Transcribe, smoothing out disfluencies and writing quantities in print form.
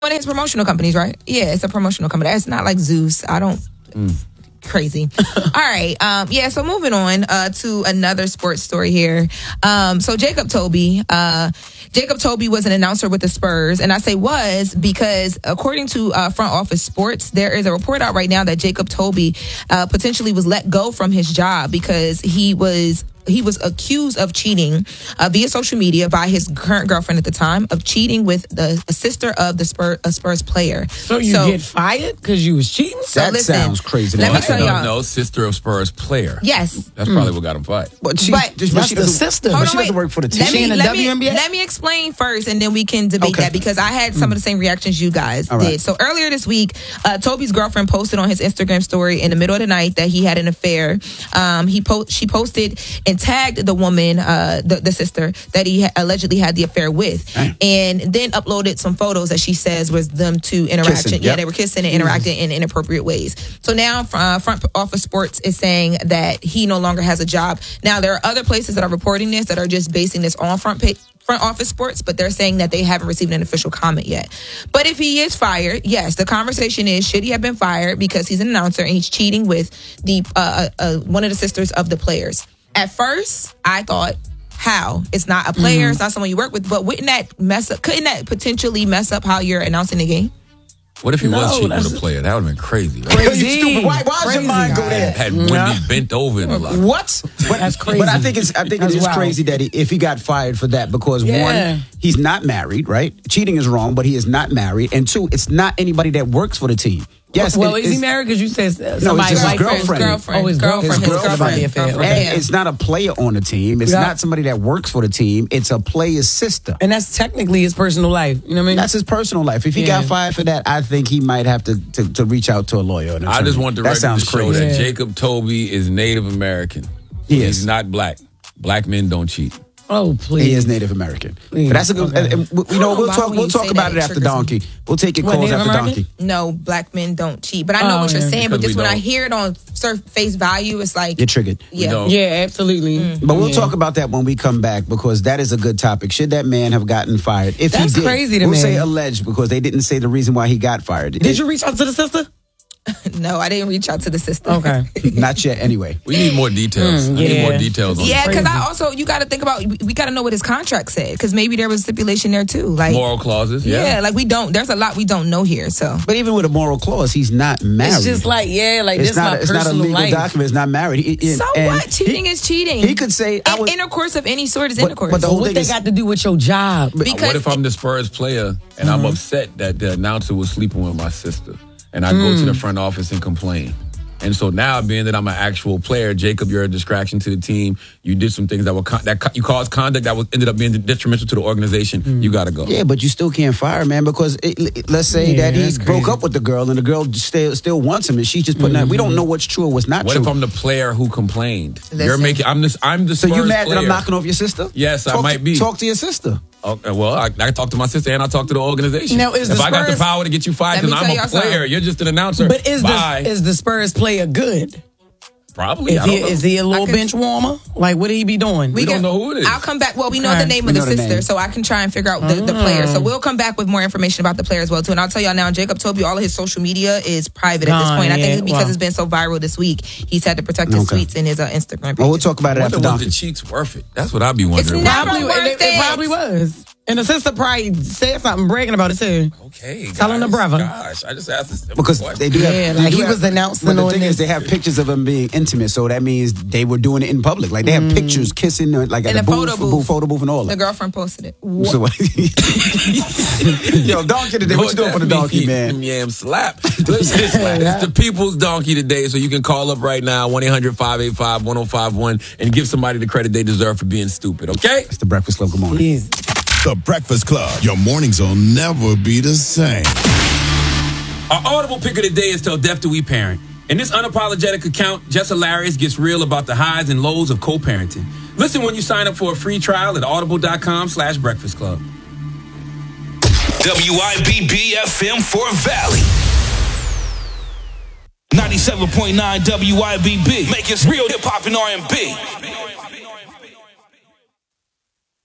One of his promotional companies, right? Yeah, it's a promotional company. It's not like Zeus. I don't... Crazy. All right. So moving on to another sports story here. So Jacob Toby was an announcer with the Spurs. And I say was because according to Front Office Sports, there is a report out right now that Jacob Toby potentially was let go from his job because he was accused of cheating via social media by his current girlfriend at the time, of cheating with a sister of the Spurs player. So you get fired because you was cheating? That sounds crazy. Let me tell y'all. No, sister of Spurs player. Yes. That's probably what got him fired. But she that's the sister. But she doesn't work for the team. She in the WNBA? Let me explain first, and then we can debate that, because I had some of the same reactions you guys did. Right. So earlier this week, Toby's girlfriend posted on his Instagram story in the middle of the night that he had an affair. She posted and tagged the woman, the sister that he allegedly had the affair with, and then uploaded some photos that she says was them two interacting. Kissing, Yeah, they were kissing and interacting in inappropriate ways. So now Front Office Sports is saying that he no longer has a job. Now there are other places that are reporting this that are just basing this on Front Office Sports, but they're saying that they haven't received an official comment yet. But if he is fired, yes, the conversation is, should he have been fired because he's an announcer and he's cheating with the one of the sisters of the players? At first, I thought, how? It's not a player, it's not someone you work with, but couldn't that potentially mess up how you're announcing the game? What if he was cheating with a player? That would have been crazy. Right? Crazy. Stupid. Why does your mind go there? Had Wendy bent over in a lot. What? That's crazy. But I think it's just crazy that if he got fired for that, because one, he's not married, right? Cheating is wrong, but he is not married, and two, it's not anybody that works for the team. Yes. Well, is he married? Because you said somebody's his girlfriend. His girlfriend. And it's not a player on the team. It's not somebody that works for the team. It's a player's sister. And that's technically his personal life. You know what I mean? That's his personal life. If he got fired for that, I think he might have to reach out to a lawyer. I just want the record to show that Jacob Toby is Native American. He's not black. Black men don't cheat. Oh, please. He is Native American. But that's a good. We'll talk about it after Donkey. We'll take your calls after Donkey. No, black men don't cheat. But I know what you're saying. But just when I hear it on face value, it's like you're triggered. Yeah, absolutely. But we'll talk about that when we come back, because that is a good topic. Should that man have gotten fired? If That's he did, crazy to me. We'll say alleged, because they didn't say the reason why he got fired. Did you reach out to the sister? No, I didn't reach out to the sister. Okay. Not yet, anyway. We need more details. I need more details on Yeah, because you got to think about, we got to know what his contract said, because maybe there was stipulation there too. Like moral clauses, like there's a lot we don't know here. So, but even with a moral clause, he's not married. It's just like, this is my personal life. It's not a legal document. It's not married. So what? Cheating is cheating. He could say, intercourse of any sort is intercourse. But what they got to do with your job? Because what if I'm the Spurs player and I'm upset that the announcer was sleeping with my sister? And I go to the front office and complain. And so now, being that I'm an actual player, Jacob, you're a distraction to the team. You did some things that you caused conduct that ended up being detrimental to the organization. You got to go. Yeah, but you still can't fire, man, because let's say that he broke up with the girl and the girl still wants him, and she's just putting that. We don't know what's true or what's not true. What if I'm the player who complained? I'm the Spurs So you mad player. that I'm knocking off your sister? Yes, I might be. Talk to your sister. Okay, well, I talk to my sister and I talk to the organization. Now, if I got the power to get you fired because I'm a player, you're just an announcer. But is the Spurs player good? Probably. Is he a little bench warmer? Like, what did he be doing? We don't know who it is. I'll come back. Well, we know the name of the sister, so I can try and figure out the player. So we'll come back with more information about the player as well, too. And I'll tell y'all now, Jacob Toby, all of his social media is private at this point. I think because it's been so viral this week, he's had to protect his tweets and his Instagram page. Well, we'll talk about it after Donkey. The cheeks worth it? That's what I'd be wondering. It probably was. And the sister probably said something bragging about it, too. Okay. Telling the brother. Gosh, I just asked this. Because they do have. He was announcing on this. The thing is, they have pictures of him being intimate, so that means they were doing it in public. Like, they have pictures kissing, like at a photo booth and all that. The girlfriend posted it. So, yo, Donkey today. What you doing for the Donkey, man? Yeah, slap. Listen, it's the people's Donkey today, so you can call up right now, 1-800-585-1051, and give somebody the credit they deserve for being stupid, okay? It's the Breakfast Club. Good morning. The Breakfast Club. Your mornings will never be the same. Our Audible pick of the day is Till Death Do We Parent. In this unapologetic account, Jess Hilarious gets real about the highs and lows of co-parenting. Listen when you sign up for a free trial at audible.com/breakfast club. WIBB FM Fort Valley. 97.9 WIBB. Make it real hip hop and R&B.